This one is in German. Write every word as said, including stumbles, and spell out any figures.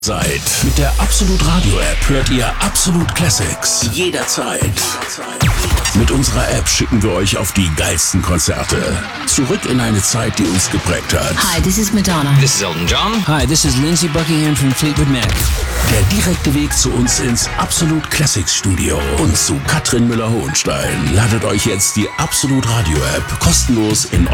Seid. Mit der Absolut Radio App hört ihr Absolut Classics jederzeit. Mit unserer App schicken wir euch auf die geilsten Konzerte. Zurück in eine Zeit, die uns geprägt hat. Hi, this is Madonna. This is Elton John. Hi, this is Lindsey Buckingham from Fleetwood Mac. Der direkte Weg zu uns ins Absolut Classics Studio und zu Katrin Müller-Hohenstein. Ladet euch jetzt die Absolut Radio App kostenlos in